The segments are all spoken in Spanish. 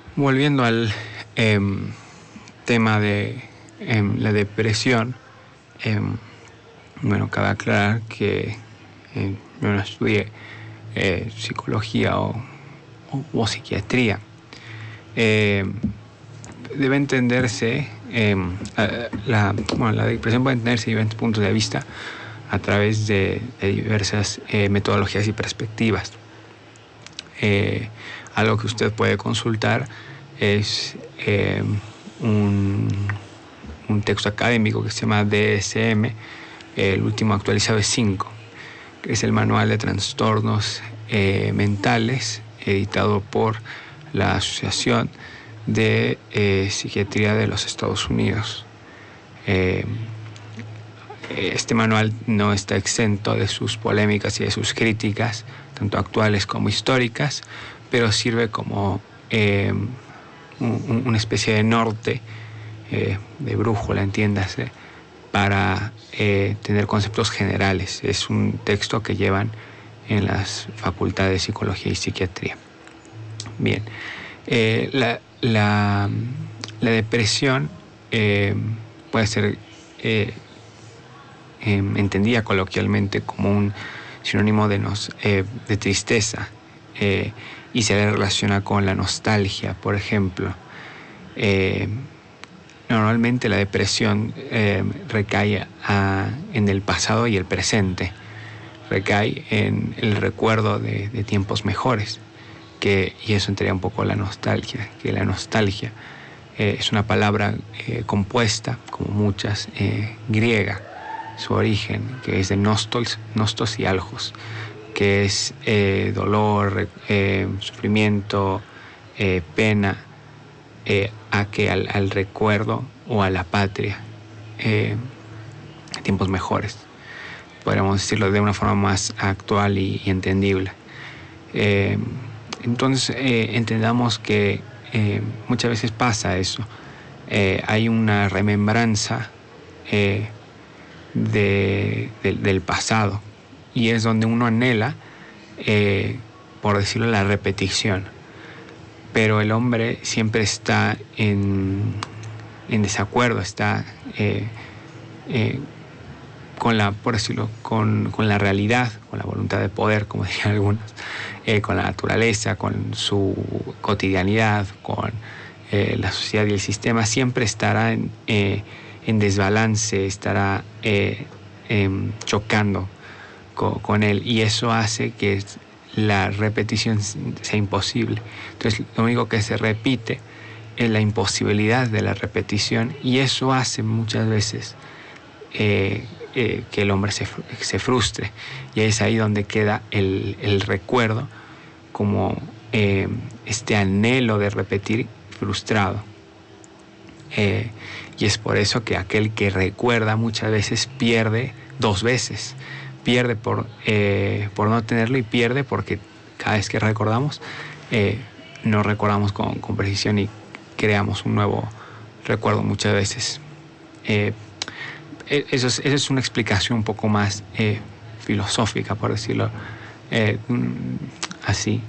Volviendo al tema de la depresión, cabe aclarar que yo no estudié psicología o psiquiatría. Debe entenderse, la depresión puede entenderse de diferentes puntos de vista a través de diversas metodologías y perspectivas. Algo que usted puede consultar es un texto académico que se llama DSM, el último actualizado es 5, que es el Manual de Trastornos Mentales, editado por la Asociación de Psiquiatría de los Estados Unidos. Este manual no está exento de sus polémicas y de sus críticas, tanto actuales como históricas, pero sirve como una especie de norte, de brújula, entiéndase, para tener conceptos generales. Es un texto que llevan en las facultades de Psicología y Psiquiatría. Bien, la depresión puede ser entendida coloquialmente como un sinónimo de tristeza, y se le relaciona con la nostalgia, por ejemplo. Normalmente la depresión recae en el pasado y el presente, recae en el recuerdo de tiempos mejores, y eso entraría un poco la nostalgia, que la nostalgia es una palabra compuesta, como muchas, griega, su origen, que es de nostos y algos, que es dolor, sufrimiento, pena, al recuerdo o a la patria, tiempos mejores, podríamos decirlo de una forma más actual y entendible. Entonces entendamos que muchas veces pasa eso, hay una remembranza del pasado, y es donde uno anhela, por decirlo, la repetición, pero el hombre siempre está en desacuerdo, está por decirlo, con la realidad, con la voluntad de poder, como dirían algunos, con la naturaleza, con su cotidianidad, con la sociedad y el sistema. Siempre estará en desbalance, estará chocando con él, y eso hace que la repetición sea imposible. Entonces, lo único que se repite es la imposibilidad de la repetición, y eso hace muchas veces que el hombre se frustre, y es ahí donde queda el recuerdo como este anhelo de repetir frustrado. Y es por eso que aquel que recuerda muchas veces pierde dos veces. Pierde por no tenerlo, y pierde porque cada vez que recordamos, no recordamos con precisión y creamos un nuevo recuerdo muchas veces. Eso es una explicación un poco más filosófica, por decirlo así.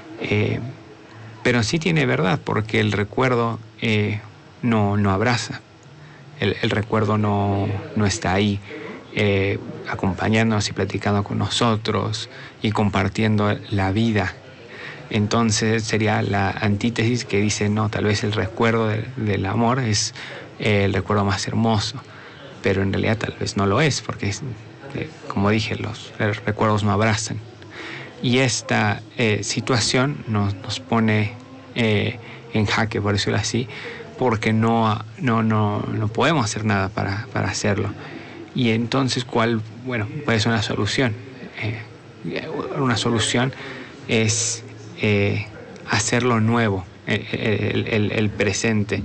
Pero sí tiene verdad, porque el recuerdo no abraza. El recuerdo no está ahí, acompañándonos y platicando con nosotros y compartiendo la vida. Entonces sería la antítesis que dice, no, tal vez el recuerdo del amor es el recuerdo más hermoso, pero en realidad tal vez no lo es, porque como dije, los recuerdos no abrazan. Y esta situación nos pone en jaque, por decirlo así, porque no podemos hacer nada para hacerlo. Y entonces, ¿cuál puede ser una solución? Una solución es hacerlo nuevo, el presente,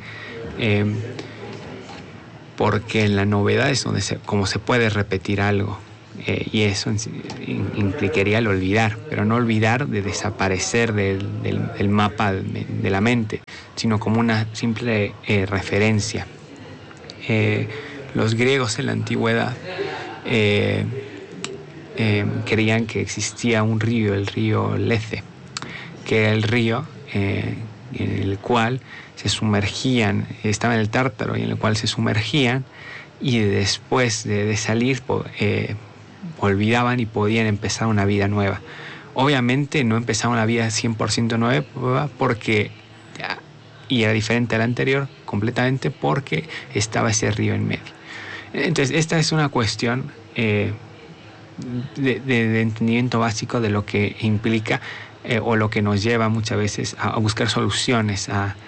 porque en la novedad es donde como se puede repetir algo, y eso implicaría el olvidar, pero no olvidar de desaparecer del mapa de la mente, sino como una simple referencia. Los griegos en la antigüedad creían que existía un río, el río Lethe, que era el río en el cual se sumergían, estaba en el Tártaro y en el cual se sumergían, y después de salir olvidaban y podían empezar una vida nueva. Obviamente no empezaba una vida 100% nueva porque, y era diferente a la anterior completamente, porque estaba ese río en medio. Entonces esta es una cuestión de entendimiento básico de lo que implica o lo que nos lleva muchas veces a buscar soluciones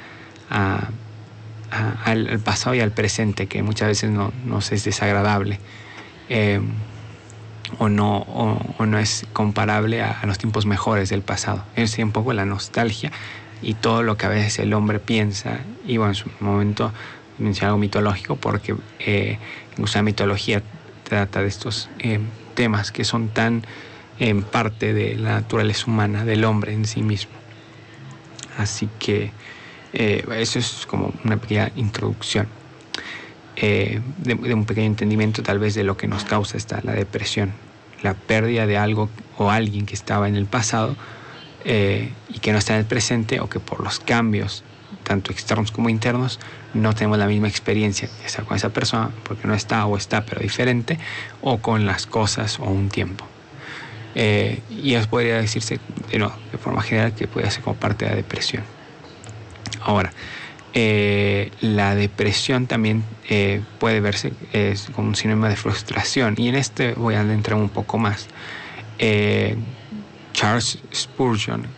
al pasado y al presente, que muchas veces nos es desagradable o no es comparable a los tiempos mejores del pasado. Es un poco la nostalgia y todo lo que a veces el hombre piensa, y bueno, en su momento mencioné algo mitológico, porque incluso la mitología trata de estos temas que son tan en parte de la naturaleza humana, del hombre en sí mismo. Así que eso es como una pequeña introducción de un pequeño entendimiento tal vez de lo que nos causa la depresión, la pérdida de algo o alguien que estaba en el pasado y que no está en el presente, o que por los cambios tanto externos como internos no tenemos la misma experiencia, ya sea con esa persona porque no está, o está pero diferente, o con las cosas o un tiempo. Y eso podría decirse de forma general que puede ser como parte de la depresión. Ahora, la depresión también puede verse como un sinónimo de frustración, y en este voy a adentrar un poco más. Carlos Spurgeon,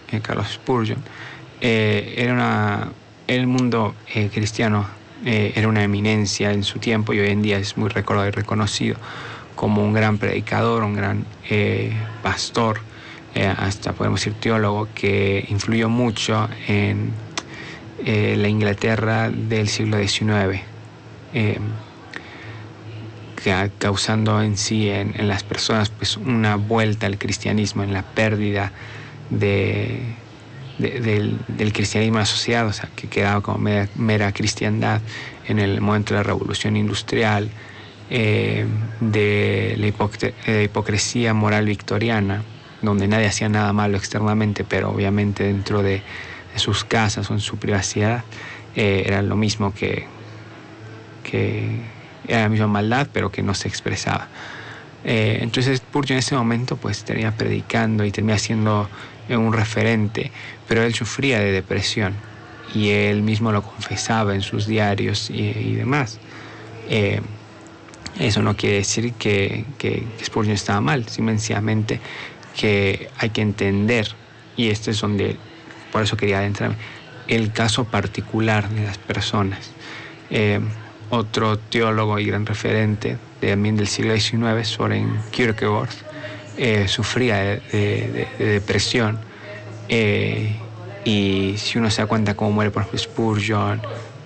el mundo cristiano era una eminencia en su tiempo, y hoy en día es muy recordado y reconocido como un gran predicador, un gran pastor, hasta podemos decir teólogo, que influyó mucho en la Inglaterra del siglo XIX, causando en sí en las personas pues una vuelta al cristianismo, en la pérdida del cristianismo asociado, o sea, que quedaba como mera cristiandad en el momento de la revolución industrial, de la hipocresía moral victoriana, donde nadie hacía nada malo externamente, pero obviamente dentro de sus casas o en su privacidad era lo mismo que era la misma maldad, pero que no se expresaba. Entonces Spurgeon en ese momento pues termina predicando y termina siendo un referente, pero él sufría de depresión y él mismo lo confesaba en sus diarios y demás. Eso no quiere decir que Spurgeon estaba mal, sencillamente que hay que entender, y este es donde, por eso quería adentrarme, el caso particular de las personas. Otro teólogo y gran referente también del siglo XIX, Søren Kierkegaard, sufría de depresión, y si uno se da cuenta cómo muere, por ejemplo, Spurgeon,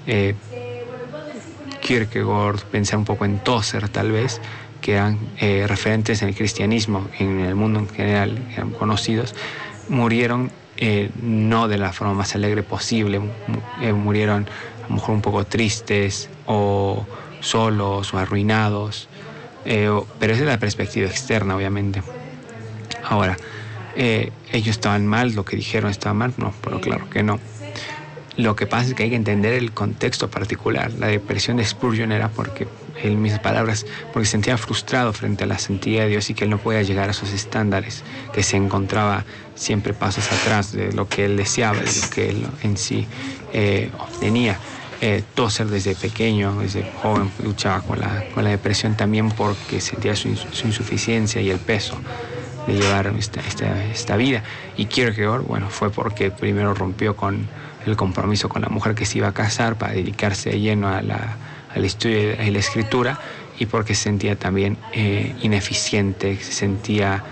Kierkegaard, pensar un poco en Tozer tal vez, que eran referentes en el cristianismo, en el mundo en general, eran conocidos, murieron no de la forma más alegre posible, murieron a lo mejor un poco tristes o solos o arruinados, pero esa es la perspectiva externa, obviamente. Ahora, ellos estaban mal, lo que dijeron estaba mal, no, pero claro que no. Lo que pasa es que hay que entender el contexto particular. La depresión de Spurgeon era porque, en mis palabras, porque se sentía frustrado frente a la santidad de Dios y que él no podía llegar a esos estándares, que se encontraba siempre pasos atrás de lo que él deseaba, de lo que él en sí obtenía. Tozer desde pequeño, desde joven, luchaba con la depresión también porque sentía su insuficiencia y el peso de llevar esta vida. Y Kierkegaard, bueno, fue porque primero rompió con el compromiso con la mujer que se iba a casar para dedicarse de lleno al estudio y la escritura, y porque se sentía también ineficiente, se sentía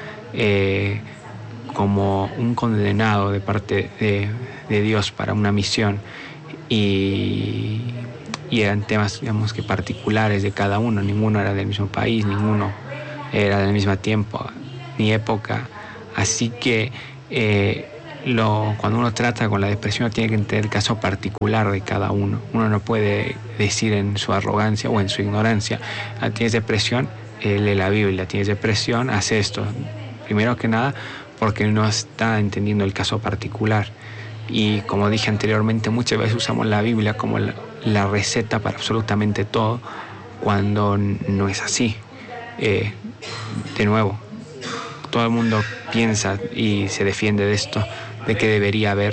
como un condenado de parte de Dios para una misión, y eran temas, digamos, que particulares de cada uno. Ninguno era del mismo país, ninguno era del mismo tiempo ni época, así que cuando uno trata con la depresión tiene que entender el caso particular de cada uno. Uno no puede decir en su arrogancia o en su ignorancia: tienes depresión, lee la Biblia; tienes depresión, haz esto. Primero que nada porque no está entendiendo el caso particular. Y como dije anteriormente, muchas veces usamos la Biblia como la receta para absolutamente todo, cuando no es así. De nuevo, todo el mundo piensa y se defiende de esto, de que debería haber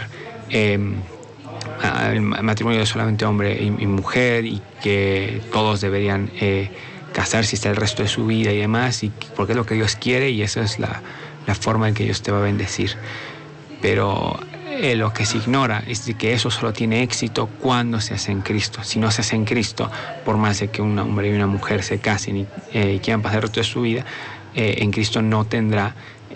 el matrimonio de solamente hombre y mujer, y que todos deberían casarse hasta el resto de su vida y demás, y porque es lo que Dios quiere, y esa es la forma en que Dios te va a bendecir. Pero lo que se ignora es de que eso solo tiene éxito cuando se hace en Cristo. Si no se hace en Cristo, por más de que un hombre y una mujer se casen y quieran pasar el resto de su vida, en Cristo no tendrá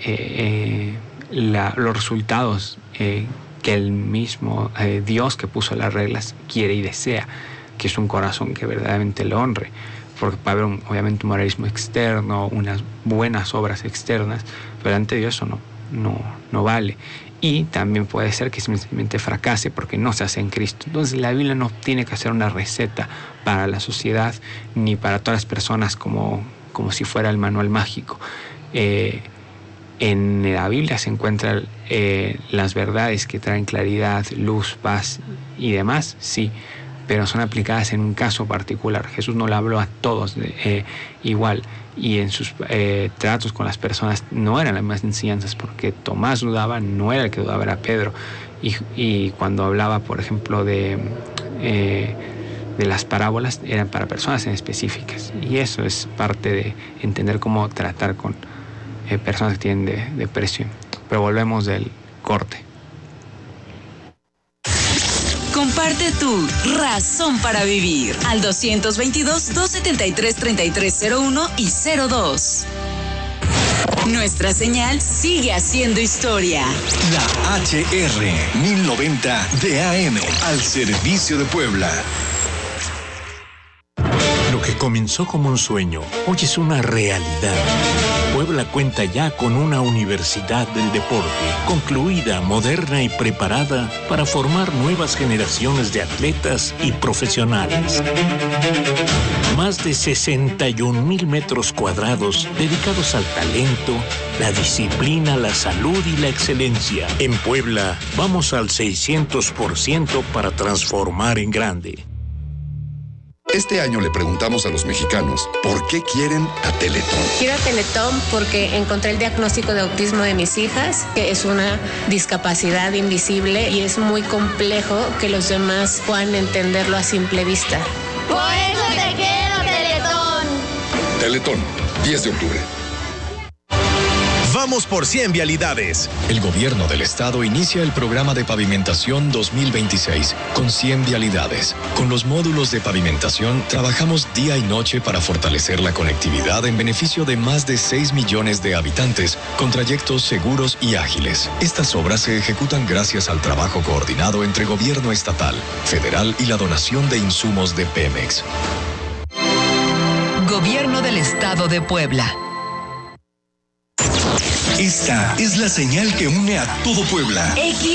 los resultados que el mismo Dios que puso las reglas quiere y desea, que es un corazón que verdaderamente le honre, porque va a haber obviamente un moralismo externo, unas buenas obras externas, pero ante Dios eso no vale. Y también puede ser que simplemente fracase porque no se hace en Cristo. Entonces la Biblia no tiene que ser una receta para la sociedad ni para todas las personas como si fuera el manual mágico. En la Biblia se encuentran las verdades que traen claridad, luz, paz y demás, sí, pero son aplicadas en un caso particular. Jesús no le habló a todos igual, y en sus tratos con las personas no eran las mismas enseñanzas, porque Tomás dudaba, no era el que dudaba, era Pedro. Y cuando hablaba, por ejemplo, de las parábolas, eran para personas en específicas, y eso es parte de entender cómo tratar con personas que tienen depresión. Pero volvemos del corte. Comparte tu razón para vivir al 222-273-3301 y 02. Nuestra señal sigue haciendo historia. La HR 1090 de AM al servicio de Puebla. Lo que comenzó como un sueño, hoy es una realidad. Puebla cuenta ya con una universidad del deporte, concluida, moderna y preparada para formar nuevas generaciones de atletas y profesionales. Más de 61,000 metros cuadrados dedicados al talento, la disciplina, la salud y la excelencia. En Puebla, vamos al 600% para transformar en grande. Este año le preguntamos a los mexicanos por qué quieren a Teletón. Quiero a Teletón porque encontré el diagnóstico de autismo de mis hijas, que es una discapacidad invisible y es muy complejo que los demás puedan entenderlo a simple vista. ¡Por eso te quiero, Teletón! Teletón, 10 de octubre. Vamos por 100 vialidades. El gobierno del estado inicia el programa de pavimentación 2026 con 100 vialidades. Con los módulos de pavimentación trabajamos día y noche para fortalecer la conectividad en beneficio de más de 6 millones de habitantes con trayectos seguros y ágiles. Estas obras se ejecutan gracias al trabajo coordinado entre gobierno estatal, federal y la donación de insumos de Pemex. Gobierno del Estado de Puebla. Esta es la señal que une a todo Puebla.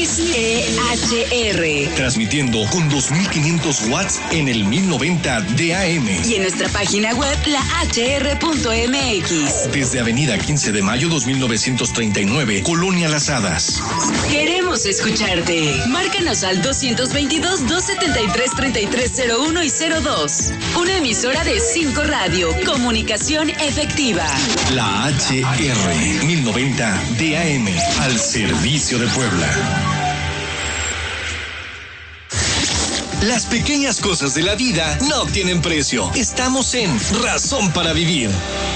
XEHR. Transmitiendo con 2,500 watts en el 1090 de AM. Y en nuestra página web, lahr.mx. Desde Avenida 15 de Mayo 2939, Colonia Las Hadas. Queremos escucharte. Márcanos al 222-273-3301 y 02. Una emisora de 5 Radio. Comunicación efectiva. La HR 1090 DAM al servicio de Puebla. Las pequeñas cosas de la vida no tienen precio. Estamos en Razón para Vivir.